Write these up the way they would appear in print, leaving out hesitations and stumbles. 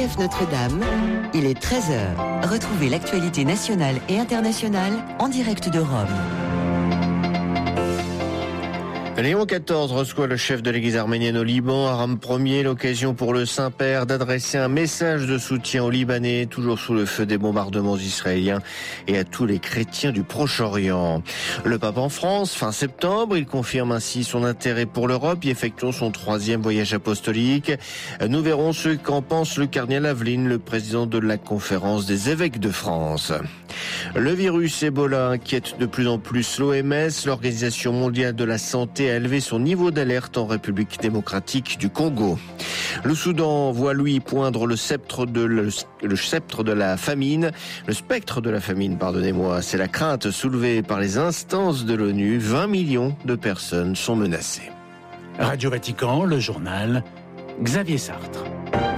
RCF Notre-Dame, il est 13h. Retrouvez l'actualité nationale et internationale en direct de Rome. Léon XIV reçoit le chef de l'église arménienne au Liban, Aram Ier, l'occasion pour le Saint-Père d'adresser un message de soutien aux Libanais, toujours sous le feu des bombardements israéliens, et à tous les chrétiens du Proche-Orient. Le pape en France, fin septembre, il confirme ainsi son intérêt pour l'Europe, y effectuant son 3e voyage apostolique. Nous verrons ce qu'en pense le cardinal Aveline, le président de la conférence des évêques de France. Le virus Ebola inquiète de plus en plus l'OMS. L'Organisation mondiale de la santé a élevé son niveau d'alerte en République démocratique du Congo. Le Soudan voit lui poindre le spectre de la famine. C'est la crainte soulevée par les instances de l'ONU. 20 millions de personnes sont menacées. Radio Vatican, le journal, Xavier Sartre.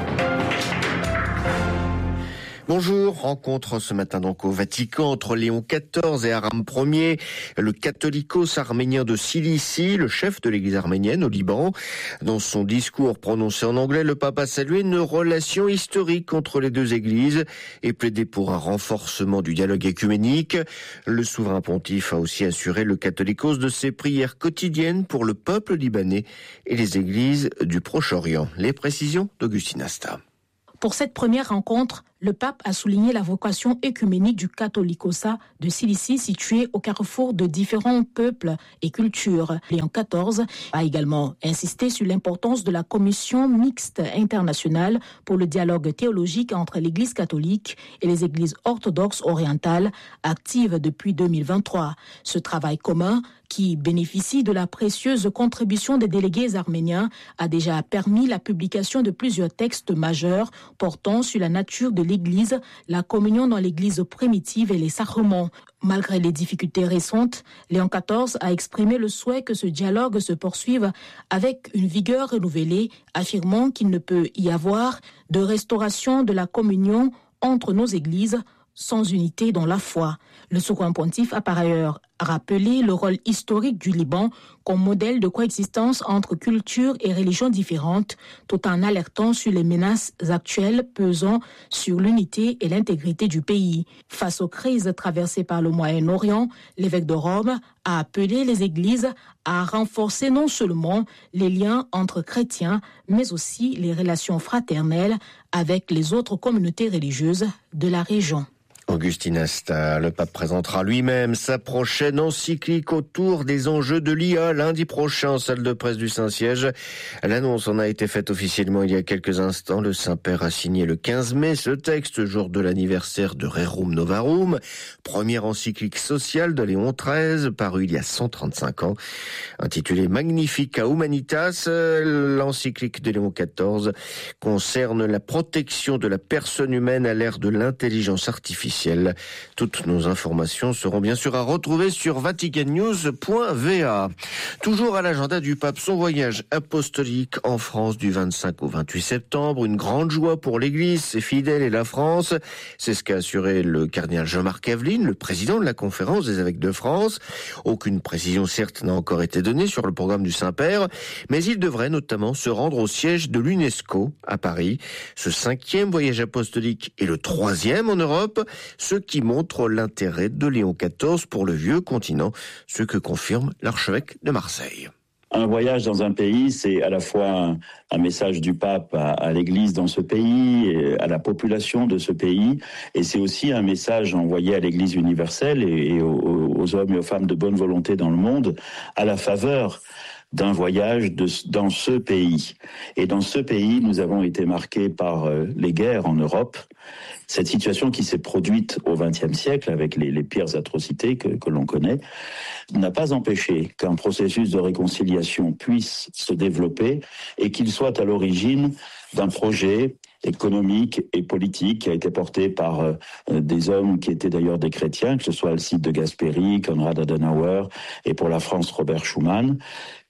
Bonjour, rencontre ce matin donc au Vatican entre Léon XIV et Aram Ier, le catholicos arménien de Cilicie, le chef de l'église arménienne au Liban. Dans son discours prononcé en anglais, le pape a salué une relation historique entre les deux églises et plaidé pour un renforcement du dialogue œcuménique. Le souverain pontife a aussi assuré le catholicos de ses prières quotidiennes pour le peuple libanais et les églises du Proche-Orient. Les précisions d'Augustine Asta. Pour cette première rencontre, le pape a souligné la vocation œcuménique du Catholicosa de Cilicie situé au carrefour de différents peuples et cultures. Léon XIV a également insisté sur l'importance de la commission mixte internationale pour le dialogue théologique entre l'Église catholique et les églises orthodoxes orientales actives depuis 2023. Ce travail commun, qui bénéficie de la précieuse contribution des délégués arméniens, a déjà permis la publication de plusieurs textes majeurs portant sur la nature de l'Église, la communion dans l'Église primitive et les sacrements. Malgré les difficultés récentes, Léon XIV a exprimé le souhait que ce dialogue se poursuive avec une vigueur renouvelée, affirmant qu'il ne peut y avoir de restauration de la communion entre nos églises sans unité dans la foi. Le souverain pontife a par ailleurs rappelé le rôle historique du Liban comme modèle de coexistence entre cultures et religions différentes, tout en alertant sur les menaces actuelles pesant sur l'unité et l'intégrité du pays. Face aux crises traversées par le Moyen-Orient, l'évêque de Rome a appelé les églises à renforcer non seulement les liens entre chrétiens, mais aussi les relations fraternelles avec les autres communautés religieuses de la région. Augustine Asta, le pape présentera lui-même sa prochaine encyclique autour des enjeux de l'IA lundi prochain en salle de presse du Saint-Siège. L'annonce en a été faite officiellement il y a quelques instants. Le Saint-Père a signé le 15 mai ce texte, jour de l'anniversaire de Rerum Novarum, première encyclique sociale de Léon XIII, parue il y a 135 ans. Intitulée Magnifica Humanitas, l'encyclique de Léon XIV concerne la protection de la personne humaine à l'ère de l'intelligence artificielle. Toutes nos informations seront bien sûr à retrouver sur vaticannews.va. Toujours à l'agenda du pape, son voyage apostolique en France du 25 au 28 septembre. Une grande joie pour l'Église, ses fidèles et la France. C'est ce qu'a assuré le cardinal Jean-Marc Aveline, le président de la conférence des évêques de France. Aucune précision certes n'a encore été donnée sur le programme du Saint-Père, mais il devrait notamment se rendre au siège de l'UNESCO à Paris. Ce 5e voyage apostolique est le 3e en Europe, ce qui montre l'intérêt de Léon XIV pour le vieux continent, ce que confirme l'archevêque de Marseille. Un voyage dans un pays, c'est à la fois un message du pape à l'Église dans ce pays, et à la population de ce pays, et c'est aussi un message envoyé à l'Église universelle et aux hommes et aux femmes de bonne volonté dans le monde, à la faveur d'un voyage dans ce pays. Et dans ce pays, nous avons été marqués par les guerres en Europe. Cette situation qui s'est produite au XXe siècle avec les pires atrocités que l'on connaît n'a pas empêché qu'un processus de réconciliation puisse se développer et qu'il soit à l'origine d'un projet économique et politique qui a été porté par des hommes qui étaient d'ailleurs des chrétiens, que ce soit Alcide de Gasperi, Konrad Adenauer et pour la France Robert Schuman,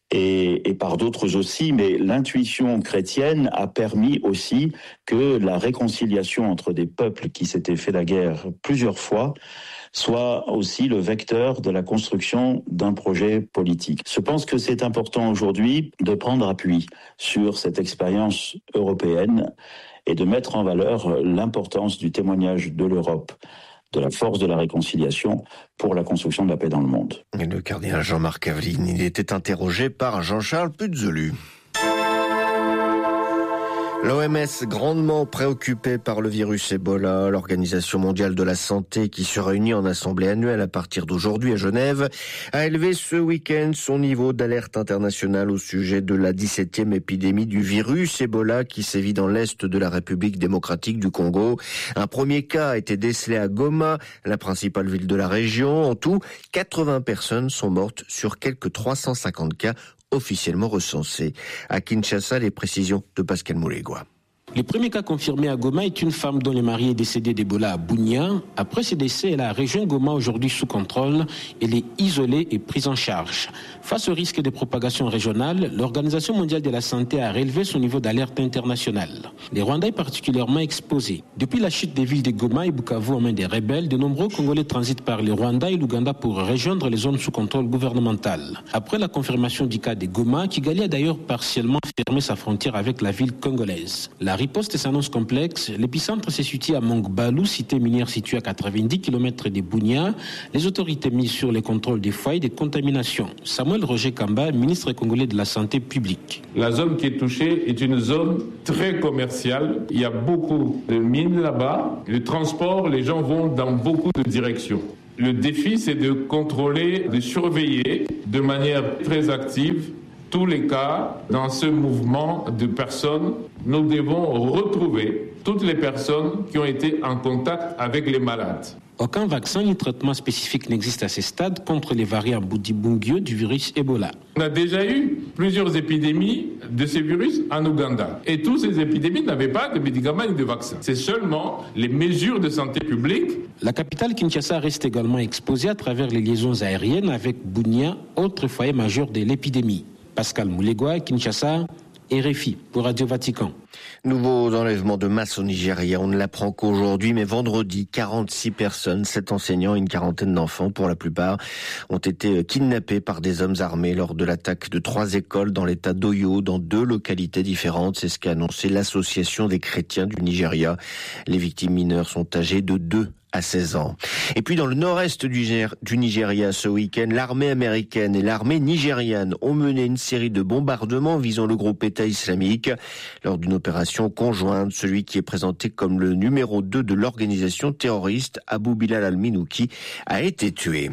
et par d'autres aussi, mais l'intuition chrétienne a permis aussi que la réconciliation entre des peuples qui s'étaient fait la guerre plusieurs fois soit aussi le vecteur de la construction d'un projet politique. Je pense que c'est important aujourd'hui de prendre appui sur cette expérience européenne et de mettre en valeur l'importance du témoignage de l'Europe, de la force de la réconciliation pour la construction de la paix dans le monde. Et le cardinal Jean-Marc Aveline, il était interrogé par Jean-Charles Puzolu. L'OMS grandement préoccupée par le virus Ebola, l'Organisation mondiale de la santé qui se réunit en assemblée annuelle à partir d'aujourd'hui à Genève, a élevé ce week-end son niveau d'alerte internationale au sujet de la 17e épidémie du virus Ebola qui sévit dans l'est de la République démocratique du Congo. Un premier cas a été décelé à Goma, la principale ville de la région. En tout, 80 personnes sont mortes sur quelques 350 cas officiellement recensés. À Kinshasa, les précisions de Pascal Moulegua. Le premier cas confirmé à Goma est une femme dont le mari est décédé d'Ebola à Bunia. Après ce décès, la région Goma, aujourd'hui sous contrôle, elle est isolée et prise en charge. Face au risque de propagation régionale, l'Organisation mondiale de la santé a relevé son niveau d'alerte internationale. Le Rwanda est particulièrement exposé. Depuis la chute des villes de Goma et Bukavu aux mains des rebelles, de nombreux Congolais transitent par le Rwanda et l'Ouganda pour rejoindre les zones sous contrôle gouvernemental. Après la confirmation du cas de Goma, Kigali a d'ailleurs partiellement fermé sa frontière avec la ville congolaise. La riposte s'annonce complexe. L'épicentre se situe à Mongbalou, cité minière située à 90 km de Bunia. Les autorités misent sur les contrôles des foyers de contamination. Samuel Roger Kamba, ministre congolais de la Santé publique. La zone qui est touchée est une zone très commerciale. Il y a beaucoup de mines là-bas. Le transport, les gens vont dans beaucoup de directions. Le défi, c'est de contrôler, de surveiller de manière très active tous les cas. Dans ce mouvement de personnes, nous devons retrouver toutes les personnes qui ont été en contact avec les malades. Aucun vaccin ni traitement spécifique n'existe à ce stade contre les variants Bundibugyo du virus Ebola. On a déjà eu plusieurs épidémies de ces virus en Ouganda. Et toutes ces épidémies n'avaient pas de médicaments ni de vaccins. C'est seulement les mesures de santé publique. La capitale Kinshasa reste également exposée à travers les liaisons aériennes avec Bunia, autre foyer majeur de l'épidémie. Pascal Moulegua, Kinshasa, RFI pour Radio Vatican. Nouveau enlèvement de masse au Nigeria. On ne l'apprend qu'aujourd'hui, mais vendredi, 46 personnes, 7 enseignants et une quarantaine d'enfants, pour la plupart, ont été kidnappés par des hommes armés lors de l'attaque de 3 écoles dans l'état d'Oyo, dans 2 localités différentes. C'est ce qu'a annoncé l'Association des chrétiens du Nigeria. Les victimes mineures sont âgées de 2 à 16 ans. Et puis dans le nord-est du Nigeria, ce week-end, l'armée américaine et l'armée nigériane ont mené une série de bombardements visant le groupe État islamique lors d'une opération conjointe. Celui qui est présenté comme le numéro 2 de l'organisation terroriste, Abu Bilal al-Minouki, a été tué.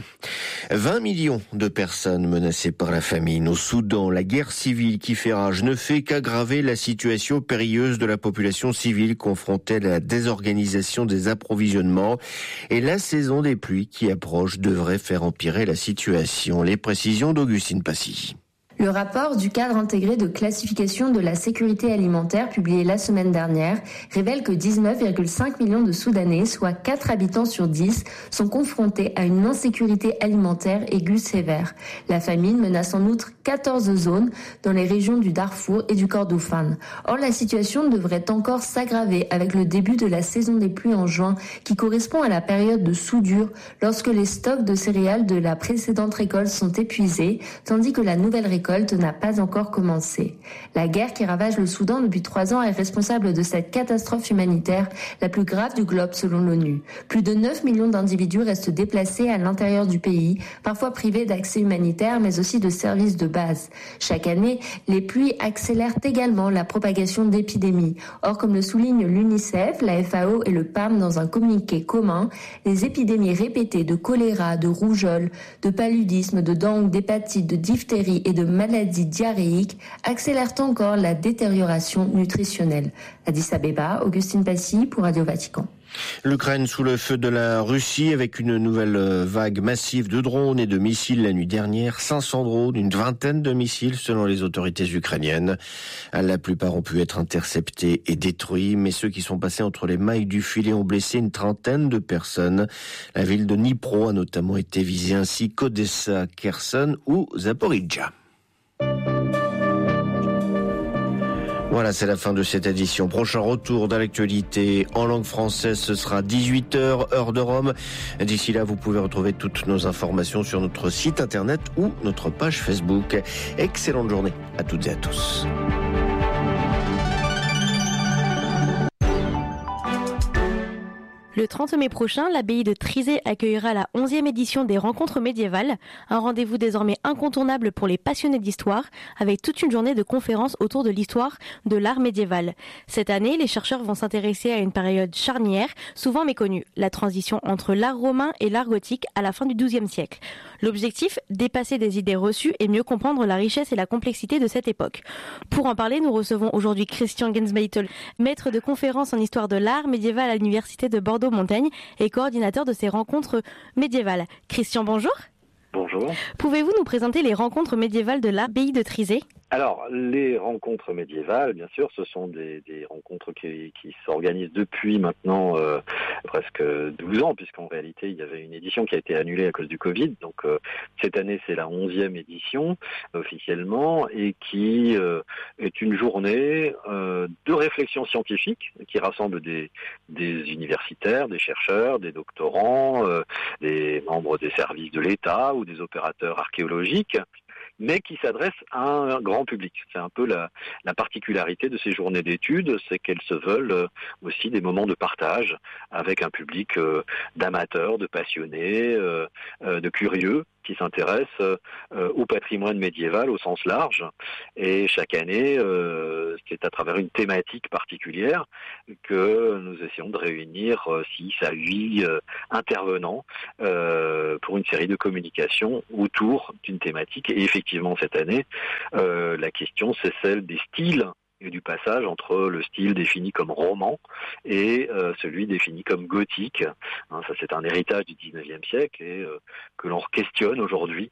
20 millions de personnes menacées par la famine. Au Soudan, la guerre civile qui fait rage ne fait qu'aggraver la situation périlleuse de la population civile confrontée à la désorganisation des approvisionnements. Et la saison des pluies qui approche devrait faire empirer la situation. Les précisions d'Augustine Passy. Le rapport du cadre intégré de classification de la sécurité alimentaire publié la semaine dernière révèle que 19,5 millions de Soudanais, soit 4 habitants sur 10, sont confrontés à une insécurité alimentaire aiguë sévère. La famine menace en outre 14 zones dans les régions du Darfour et du Kordofan. Or, la situation devrait encore s'aggraver avec le début de la saison des pluies en juin, qui correspond à la période de soudure lorsque les stocks de céréales de la précédente récolte sont épuisés, tandis que la nouvelle récolte n'a pas encore commencé. La guerre qui ravage le Soudan depuis 3 ans est responsable de cette catastrophe humanitaire, la plus grave du globe selon l'ONU. Plus de 9 millions d'individus restent déplacés à l'intérieur du pays, parfois privés d'accès humanitaire, mais aussi de services de base. Chaque année, les pluies accélèrent également la propagation d'épidémies. Or, comme le souligne l'UNICEF, la FAO et le PAM dans un communiqué commun, les épidémies répétées de choléra, de rougeole, de paludisme, de dengue, d'hépatite, de diphtérie et de maladies diarrhéiques accélèrent encore la détérioration nutritionnelle. Addis Abeba, Augustine Passy pour Radio Vatican. L'Ukraine sous le feu de la Russie avec une nouvelle vague massive de drones et de missiles la nuit dernière. 500 drones, une vingtaine de missiles selon les autorités ukrainiennes. La plupart ont pu être interceptés et détruits, mais ceux qui sont passés entre les mailles du filet ont blessé une trentaine de personnes. La ville de Dnipro a notamment été visée ainsi qu'Odessa, Kherson ou Zaporizhzhia. Voilà, c'est la fin de cette édition. Prochain retour dans l'actualité en langue française, ce sera 18h, heure de Rome. D'ici là, vous pouvez retrouver toutes nos informations sur notre site internet ou notre page Facebook. Excellente journée à toutes et à tous. Le 30 mai prochain, l'abbaye de Trizé accueillera la 11e édition des Rencontres médiévales, un rendez-vous désormais incontournable pour les passionnés d'histoire, avec toute une journée de conférences autour de l'histoire de l'art médiéval. Cette année, les chercheurs vont s'intéresser à une période charnière, souvent méconnue, la transition entre l'art romain et l'art gothique à la fin du XIIe siècle. L'objectif, dépasser des idées reçues et mieux comprendre la richesse et la complexité de cette époque. Pour en parler, nous recevons aujourd'hui Christian Gensbeitel, maître de conférences en histoire de l'art médiéval à l'université de Bordeaux-Montaigne et coordinateur de ces rencontres médiévales. Christian, bonjour. Bonjour. Pouvez-vous nous présenter les rencontres médiévales de l'abbaye de Trizé ? Alors, les rencontres médiévales, bien sûr, ce sont des rencontres qui s'organisent depuis maintenant presque 12 ans, puisqu'en réalité, il y avait une édition qui a été annulée à cause du Covid. Donc, cette année, c'est la 11e édition, officiellement, et qui est une journée de réflexion scientifique qui rassemble des universitaires, des chercheurs, des doctorants, des membres des services de l'État ou des opérateurs archéologiques, mais qui s'adresse à un grand public. C'est un peu la particularité de ces journées d'études, c'est qu'elles se veulent aussi des moments de partage avec un public d'amateurs, de passionnés, de curieux qui s'intéressent au patrimoine médiéval au sens large. Et chaque année, c'est à travers une thématique particulière que nous essayons de réunir 6 à 8 intervenants pour une série de communications autour d'une thématique. Et effectivement, cette année, la question, c'est celle des styles et du passage entre le style défini comme roman et celui défini comme gothique. Ça, c'est un héritage du 19e siècle et que l'on questionne aujourd'hui.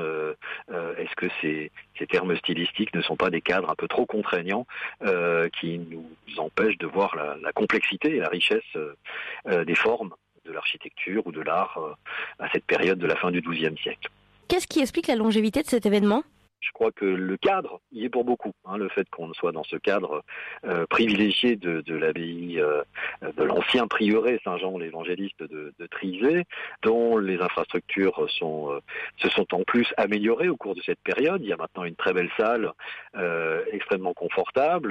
Est-ce que ces termes stylistiques ne sont pas des cadres un peu trop contraignants qui nous empêchent de voir la complexité et la richesse des formes de l'architecture ou de l'art à cette période de la fin du XIIe siècle. Qu'est-ce qui explique la longévité de cet événement ? Je crois que le cadre y est pour beaucoup. Le fait qu'on soit dans ce cadre privilégié de l'abbaye, de l'ancien prieuré Saint-Jean l'Évangéliste de Trizé, dont les infrastructures se sont en plus améliorées au cours de cette période. Il y a maintenant une très belle salle extrêmement confortable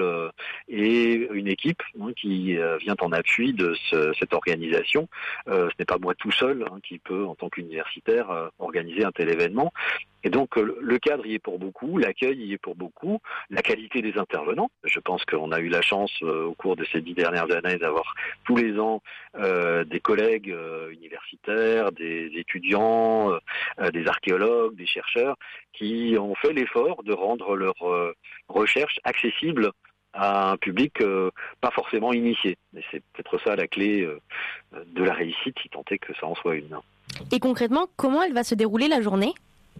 et une équipe qui vient en appui de cette organisation. Ce n'est pas moi tout seul qui peut, en tant qu'universitaire, organiser un tel événement. Et donc le cadre y est pour beaucoup, l'accueil y est pour beaucoup, la qualité des intervenants. Je pense qu'on a eu la chance au cours de ces 10 dernières années d'avoir tous les ans des collègues universitaires, des étudiants, des archéologues, des chercheurs qui ont fait l'effort de rendre leur recherche accessible à un public pas forcément initié. Et c'est peut-être ça la clé de la réussite, si tant est que ça en soit une. Et concrètement, comment elle va se dérouler la journée ?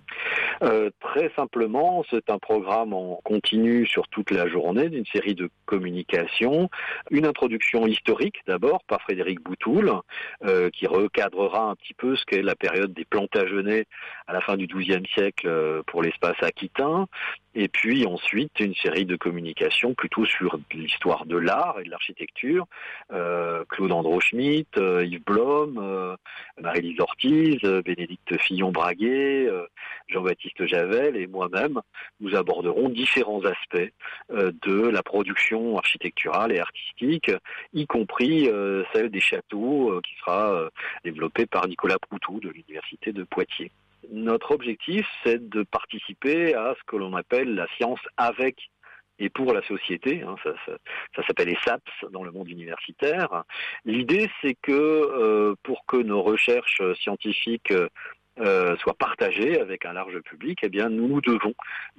Très simplement, c'est un programme en continu sur toute la journée d'une série de communications, une introduction historique d'abord par Frédéric Boutoul qui recadrera un petit peu ce qu'est la période des Plantagenets à la fin du XIIe siècle pour l'espace aquitain, et puis ensuite une série de communications plutôt sur l'histoire de l'art et de l'architecture, Claude Andro-Schmitt, Yves Blom, Marie-Lise Ortiz, Bénédicte Fillon-Braguet, Jean-Baptiste Javel et moi-même, nous aborderons différents aspects de la production architecturale et artistique, y compris celle des châteaux qui sera développée par Nicolas Proutou de l'Université de Poitiers. Notre objectif, c'est de participer à ce que l'on appelle la science avec et pour la société, ça s'appelle les SAPS dans le monde universitaire. L'idée, c'est que pour que nos recherches scientifiques soient partagées avec un large public, eh bien, nous devons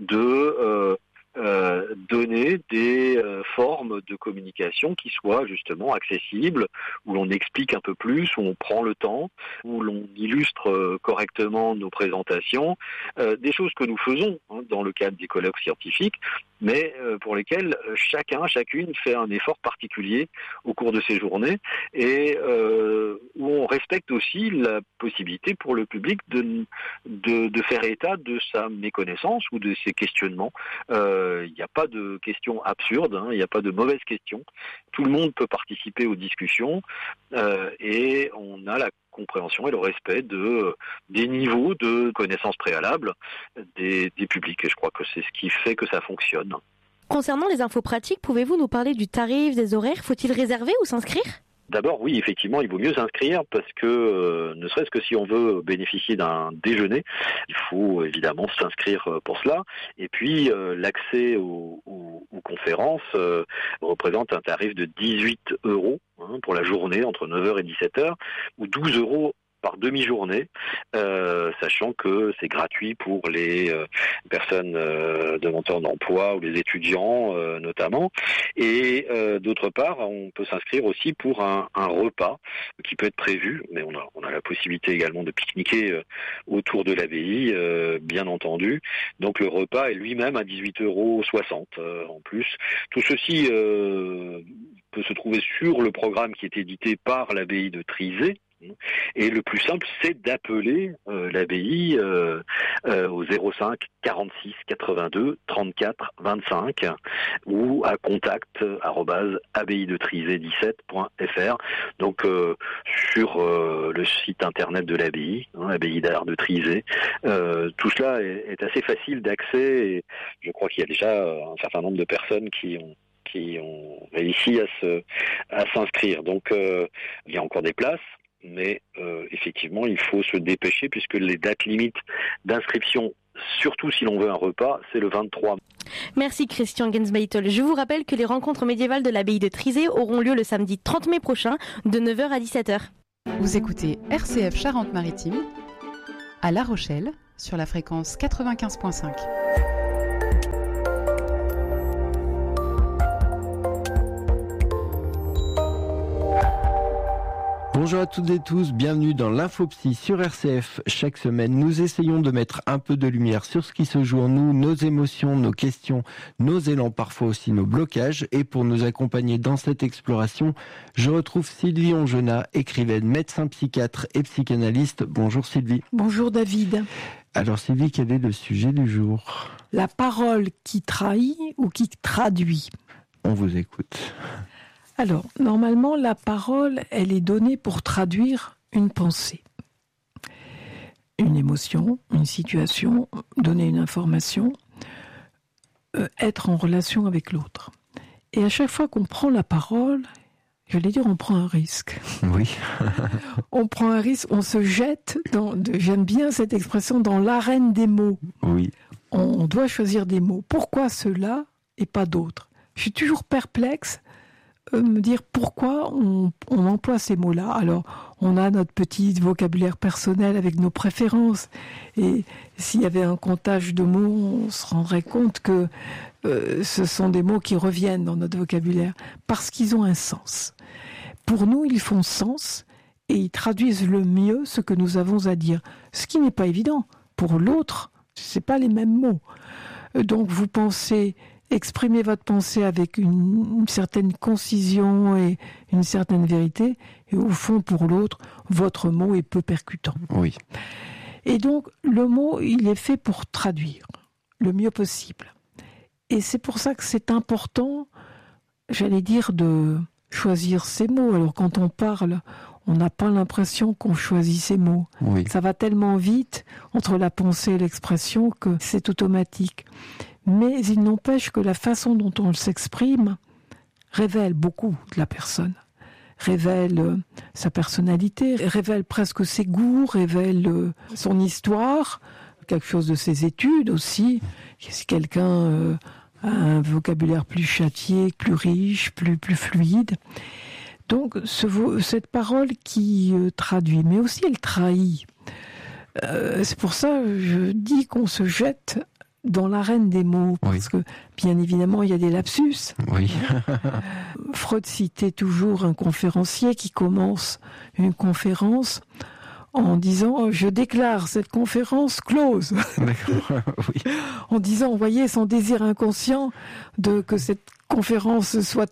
donner des formes de communication qui soient justement accessibles, où l'on explique un peu plus, où on prend le temps, où l'on illustre correctement nos présentations, des choses que nous faisons dans le cadre des colloques scientifiques, mais pour lesquelles chacune fait un effort particulier au cours de ces journées et où on respecte aussi la possibilité pour le public de faire état de sa méconnaissance ou de ses questionnements il n'y a pas de questions absurdes, il n'y a pas de mauvaises questions. Tout le monde peut participer aux discussions et on a la compréhension et le respect des niveaux de connaissances préalables des publics. Et je crois que c'est ce qui fait que ça fonctionne. Concernant les infos pratiques, pouvez-vous nous parler du tarif, des horaires ? Faut-il réserver ou s'inscrire ? D'abord, oui, effectivement, il vaut mieux s'inscrire parce que, ne serait-ce que si on veut bénéficier d'un déjeuner, il faut évidemment s'inscrire pour cela. Et puis, l'accès aux conférences représente un tarif de 18 € pour la journée entre 9h et 17h ou 12 € par demi-journée, sachant que c'est gratuit pour les personnes demandeurs d'emploi ou les étudiants notamment. Et d'autre part, on peut s'inscrire aussi pour un repas qui peut être prévu, mais on a la possibilité également de pique-niquer autour de l'abbaye, bien entendu. Donc le repas est lui-même à 18,60 € en plus. Tout ceci peut se trouver sur le programme qui est édité par l'abbaye de Trizé. Et le plus simple, c'est d'appeler l'abbaye au 05 46 82 34 25 ou à contact@abbaye-de-Trizé17.fr. Donc sur le site internet de l'abbaye, l'abbaye d'Ars de Trizé. Tout cela est assez facile d'accès et je crois qu'il y a déjà un certain nombre de personnes qui ont réussi à s'inscrire. Donc il y a encore des places. Mais effectivement, il faut se dépêcher puisque les dates limites d'inscription, surtout si l'on veut un repas, c'est le 23. Merci Christian Gensbeitel. Je vous rappelle que les rencontres médiévales de l'abbaye de Trizé auront lieu le samedi 30 mai prochain de 9h à 17h. Vous écoutez RCF Charente-Maritime à La Rochelle sur la fréquence 95.5. Bonjour à toutes et tous, bienvenue dans l'Infopsy sur RCF. Chaque semaine, nous essayons de mettre un peu de lumière sur ce qui se joue en nous, nos émotions, nos questions, nos élans, parfois aussi nos blocages. Et pour nous accompagner dans cette exploration, je retrouve Sylvie Ongenat, écrivaine, médecin psychiatre et psychanalyste. Bonjour Sylvie. Bonjour David. Alors Sylvie, quel est le sujet du jour ? La parole qui trahit ou qui traduit ? On vous écoute. Alors, normalement, la parole, elle est donnée pour traduire une pensée, une émotion, une situation, donner une information, être en relation avec l'autre. Et à chaque fois qu'on prend la parole, j'allais dire, on prend un risque. Oui. On prend un risque, on se jette j'aime bien cette expression, dans l'arène des mots. Oui. On doit choisir des mots. Pourquoi ceux-là et pas d'autres ? Je suis toujours perplexe me dire pourquoi on emploie ces mots-là. Alors, on a notre petit vocabulaire personnel avec nos préférences. Et s'il y avait un comptage de mots, on se rendrait compte que ce sont des mots qui reviennent dans notre vocabulaire parce qu'ils ont un sens. Pour nous, ils font sens et ils traduisent le mieux ce que nous avons à dire. Ce qui n'est pas évident. Pour l'autre, ce n'est pas les mêmes mots. Donc, vous pensez... Exprimez votre pensée avec une certaine concision et une certaine vérité. Et au fond, pour l'autre, votre mot est peu percutant. Oui. Et donc, le mot, il est fait pour traduire le mieux possible. Et c'est pour ça que c'est important, j'allais dire, de choisir ses mots. Alors, quand on parle, on n'a pas l'impression qu'on choisit ses mots. Oui. Ça va tellement vite entre la pensée et l'expression que c'est automatique. Mais il n'empêche que la façon dont on s'exprime révèle beaucoup de la personne, révèle sa personnalité, révèle presque ses goûts, révèle son histoire, quelque chose de ses études aussi. Si quelqu'un a un vocabulaire plus châtié, plus riche, plus fluide. Donc cette parole qui traduit, mais aussi elle trahit. C'est pour ça que je dis qu'on se jette dans l'arène des mots, parce que, bien évidemment, il y a des lapsus. Oui. Freud citait toujours un conférencier qui commence une conférence en disant « Je déclare cette conférence close ». Oui. En disant, vous voyez, son désir inconscient que cette conférence soit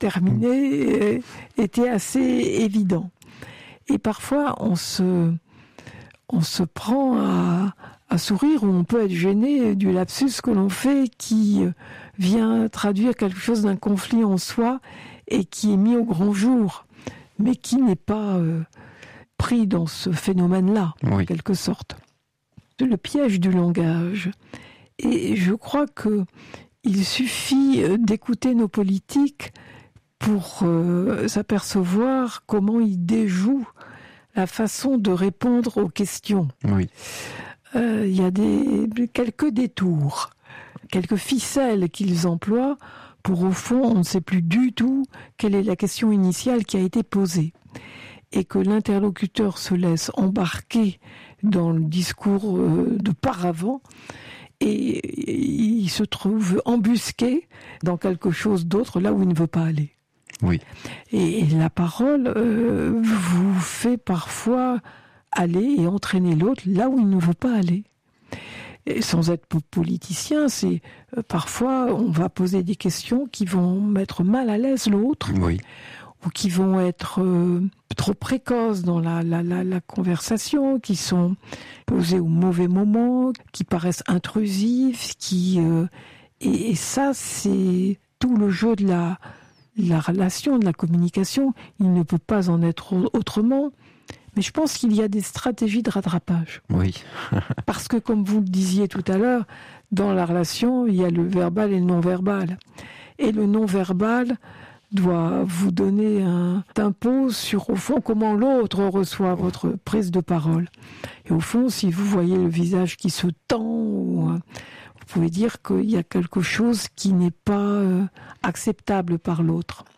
terminée était assez évident. Et parfois, on se on se prend à sourire, ou on peut être gêné du lapsus que l'on fait qui vient traduire quelque chose d'un conflit en soi et qui est mis au grand jour, mais qui n'est pas pris dans ce phénomène-là, en quelque sorte. C'est le piège du langage. Et je crois qu'il suffit d'écouter nos politiques pour s'apercevoir comment ils déjouent la façon de répondre aux questions. Oui. Il y a quelques détours, quelques ficelles qu'ils emploient pour, au fond, on ne sait plus du tout quelle est la question initiale qui a été posée. Et que l'interlocuteur se laisse embarquer dans le discours de paravent et il se trouve embusqué dans quelque chose d'autre, là où il ne veut pas aller. Oui. Et la parole vous fait parfois aller et entraîner l'autre là où il ne veut pas aller. Et sans être politicien, c'est parfois on va poser des questions qui vont mettre mal à l'aise l'autre, ou qui vont être trop précoces dans la conversation, qui sont posées au mauvais moment, qui paraissent intrusives, et ça c'est tout le jeu de la relation, de la communication. Il ne peut pas en être autrement. Mais je pense qu'il y a des stratégies de rattrapage. Oui. Parce que, comme vous le disiez tout à l'heure, dans la relation, il y a le verbal et le non-verbal. Et le non-verbal doit vous donner un impôt sur, au fond, comment l'autre reçoit votre prise de parole. Et au fond, si vous voyez le visage qui se tend, vous pouvez dire qu'il y a quelque chose qui n'est pas acceptable par l'autre.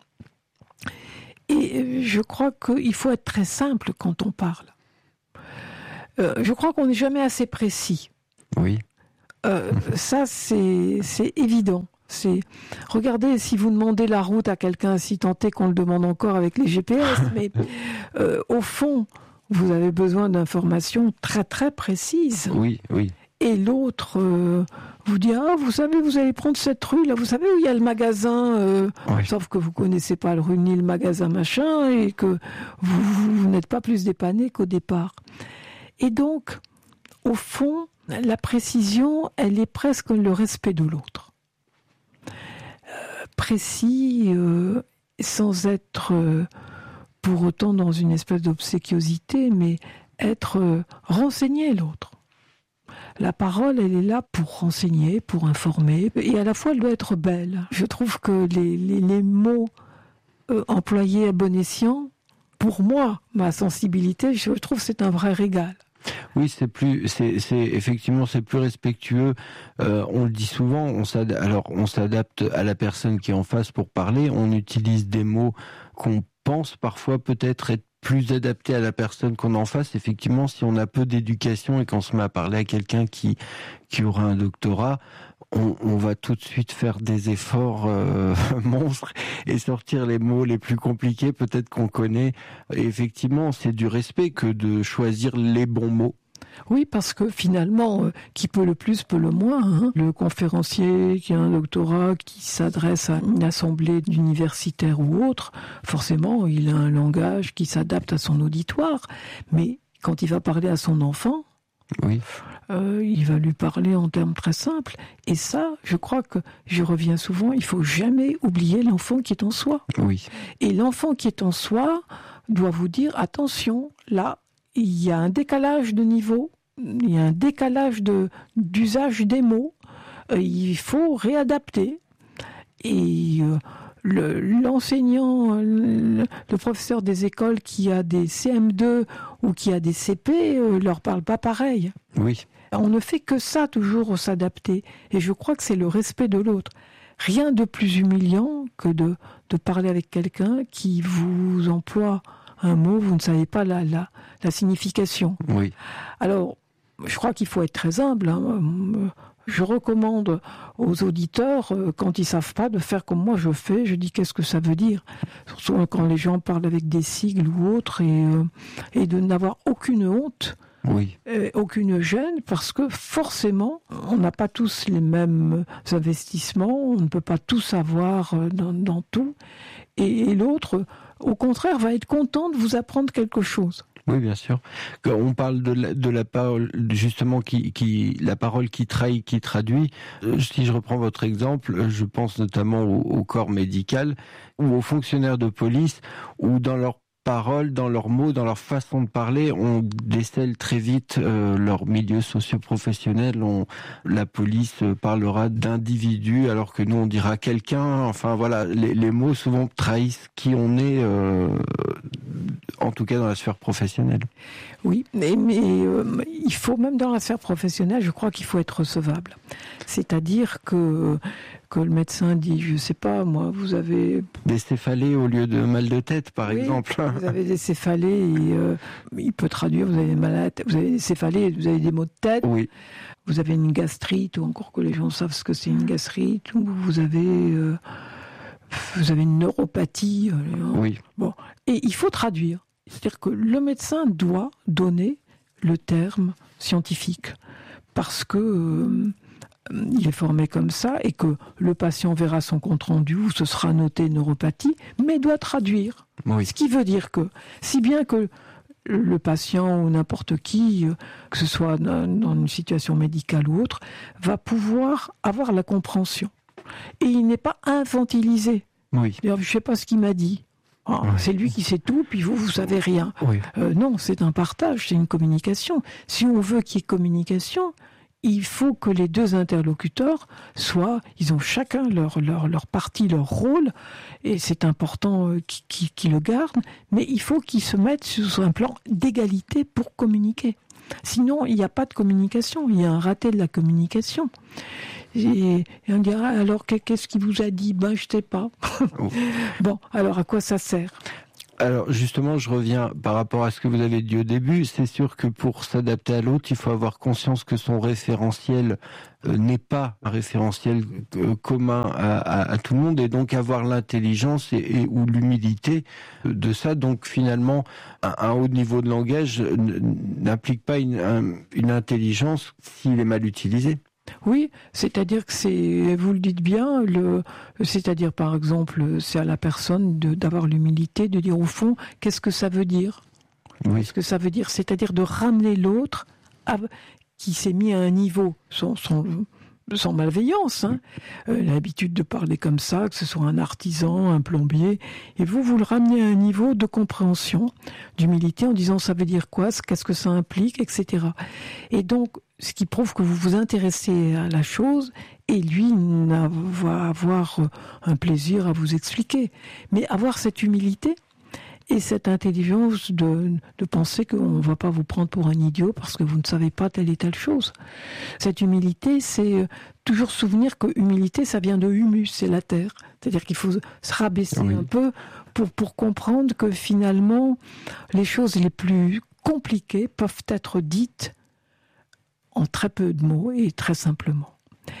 Et je crois qu'il faut être très simple quand on parle. Je crois qu'on n'est jamais assez précis. Oui. Ça, c'est évident. Regardez, si vous demandez la route à quelqu'un, si tant est qu'on le demande encore avec les GPS, mais au fond, vous avez besoin d'informations très très précises. Oui, oui. Et l'autre vous dit, vous savez, vous allez prendre cette rue là, vous savez où il y a le magasin, sauf que vous connaissez pas le rue ni le magasin machin, et que vous n'êtes pas plus dépanné qu'au départ. Et donc, au fond, la précision, elle est presque le respect de l'autre. Précis, sans être pour autant dans une espèce d'obséquiosité, mais être renseigné l'autre. La parole, elle est là pour renseigner, pour informer, et à la fois, elle doit être belle. Je trouve que les mots employés à bon escient, pour moi, ma sensibilité, je trouve que c'est un vrai régal. Oui, c'est effectivement plus respectueux. On le dit souvent, on s'adapte à la personne qui est en face pour parler. On utilise des mots qu'on pense parfois peut-être être plus adapté à la personne qu'on a en face. Effectivement, si on a peu d'éducation et qu'on se met à parler à quelqu'un qui aura un doctorat, on va tout de suite faire des efforts monstres et sortir les mots les plus compliqués peut-être qu'on connaît. Et effectivement, c'est du respect que de choisir les bons mots. Oui, parce que finalement, qui peut le plus peut le moins. Hein. Le conférencier qui a un doctorat, qui s'adresse à une assemblée d'universitaires ou autre, forcément, il a un langage qui s'adapte à son auditoire. Mais quand il va parler à son enfant, il va lui parler en termes très simples. Et ça, je crois que, je reviens souvent, il faut jamais oublier l'enfant qui est en soi. Oui. Et l'enfant qui est en soi doit vous dire, attention, là, il y a un décalage de niveau, il y a un décalage d'usage des mots, il faut réadapter. Et l'enseignant, le professeur des écoles qui a des CM2 ou qui a des CP, leur parle pas pareil. Oui. On ne fait que ça, toujours s'adapter. Et je crois que c'est le respect de l'autre. Rien de plus humiliant que de parler avec quelqu'un qui vous emploie un mot, vous ne savez pas la signification. Oui. Alors, je crois qu'il faut être très humble. Hein. Je recommande aux auditeurs, quand ils ne savent pas, de faire comme moi je fais. Je dis qu'est-ce que ça veut dire. Surtout quand les gens parlent avec des sigles ou autres, et de n'avoir aucune honte. Oui. Aucune gêne, parce que forcément, on n'a pas tous les mêmes investissements, on ne peut pas tout savoir dans tout. Et l'autre, au contraire, va être content de vous apprendre quelque chose. Oui, bien sûr. Quand on parle de la parole, justement, la parole qui trahit, qui traduit. Si je reprends votre exemple, je pense notamment au corps médical ou aux fonctionnaires de police, où dans leurs paroles, dans leurs mots, dans leur façon de parler, on décèle très vite leur milieu socio-professionnel. La police parlera d'individus alors que nous on dira quelqu'un. Enfin voilà, les mots souvent trahissent qui on est, en tout cas dans la sphère professionnelle. Oui, mais il faut, même dans la sphère professionnelle, je crois qu'il faut être recevable. C'est-à-dire que le médecin dit, je sais pas, moi, vous avez... des céphalées au lieu de mal de tête, par exemple. Vous avez des céphalées, et, il peut traduire, vous avez mal à la tête, vous avez des céphalées, vous avez des maux de tête, oui. Vous avez une gastrite, ou encore que les gens savent ce que c'est une gastrite, ou vous avez une neuropathie. Oui. Bon, et il faut traduire. C'est-à-dire que le médecin doit donner le terme scientifique, parce que il est formé comme ça, et que le patient verra son compte-rendu où ce sera noté neuropathie, mais doit traduire. Oui. Ce qui veut dire que, si bien que le patient ou n'importe qui, que ce soit dans une situation médicale ou autre, va pouvoir avoir la compréhension. Et il n'est pas infantilisé. Oui. D'ailleurs, je ne sais pas ce qu'il m'a dit. Ah, oui. C'est lui qui sait tout, puis vous savez rien. Oui. Non, c'est un partage, c'est une communication. Si on veut qu'il y ait communication, il faut que les deux interlocuteurs ils ont chacun leur partie, leur rôle, et c'est important qu'ils le gardent, mais il faut qu'ils se mettent sur un plan d'égalité pour communiquer. Sinon, il n'y a pas de communication, il y a un raté de la communication. Et on dira, alors qu'est-ce qu'il vous a dit ? Ben, je ne sais pas. Bon, alors à quoi ça sert ? Alors justement, je reviens par rapport à ce que vous avez dit au début. C'est sûr que pour s'adapter à l'autre, il faut avoir conscience que son référentiel n'est pas un référentiel commun à tout le monde, et donc avoir l'intelligence ou l'humilité de ça. Donc finalement, un haut niveau de langage n'implique pas une intelligence s'il est mal utilisé. Oui, c'est-à-dire que vous le dites bien, c'est-à-dire par exemple, c'est à la personne d'avoir l'humilité, de dire au fond, qu'est-ce que ça veut dire ? Oui. Qu'est-ce que ça veut dire ? C'est-à-dire de ramener l'autre qui s'est mis à un niveau sans malveillance, hein. L'habitude de parler comme ça, que ce soit un artisan, un plombier, et vous le ramenez à un niveau de compréhension, d'humilité, en disant ça veut dire quoi, qu'est-ce que ça implique, etc. Et donc, ce qui prouve que vous vous intéressez à la chose, et lui va avoir un plaisir à vous expliquer. Mais avoir cette humilité et cette intelligence de penser qu'on ne va pas vous prendre pour un idiot parce que vous ne savez pas telle et telle chose. Cette humilité, c'est toujours souvenir que humilité, ça vient de humus, c'est la terre. C'est-à-dire qu'il faut se rabaisser un peu pour comprendre que finalement, les choses les plus compliquées peuvent être dites en très peu de mots et très simplement.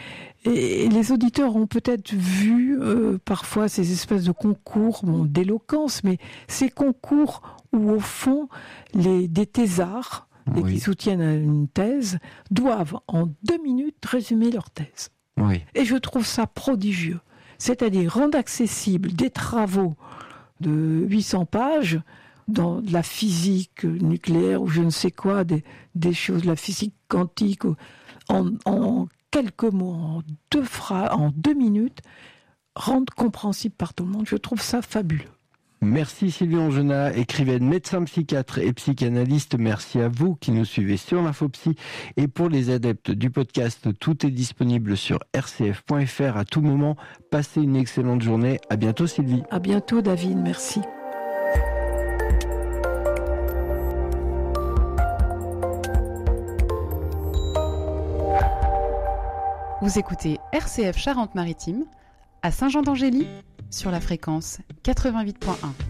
Et les auditeurs ont peut-être vu parfois ces espèces de concours d'éloquence, mais ces concours où au fond des thésards qui soutiennent une thèse doivent en 2 minutes résumer leur thèse. Oui. Et je trouve ça prodigieux. C'est-à-dire rendre accessible des travaux de 800 pages dans la physique nucléaire ou je ne sais quoi, des choses, la physique quantique, en quelques mots, en 2 minutes, rendre compréhensible par tout le monde. Je trouve ça fabuleux. Merci Sylvie Angenat, écrivaine, médecin psychiatre et psychanalyste. Merci à vous qui nous suivez sur l'Infopsy. Et pour les adeptes du podcast, tout est disponible sur rcf.fr à tout moment. Passez une excellente journée. À bientôt Sylvie. À bientôt David, merci. Vous écoutez RCF Charente-Maritime à Saint-Jean-d'Angély sur la fréquence 88.1.